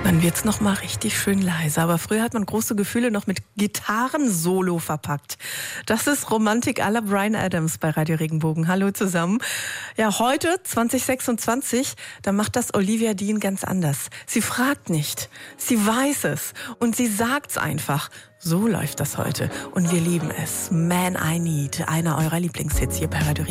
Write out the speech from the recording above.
Dann wird's noch mal richtig schön leise. Aber früher hat man große Gefühle noch mit Gitarrensolo verpackt. Das ist Romantik à la Bryan Adams bei Radio Regenbogen. Hallo zusammen. Ja, heute, 2026, da macht das Olivia Dean ganz anders. Sie fragt nicht, sie weiß es und sie sagt's einfach. So läuft das heute und wir lieben es. Man I Need, einer eurer Lieblingshits hier bei Radio Regenbogen.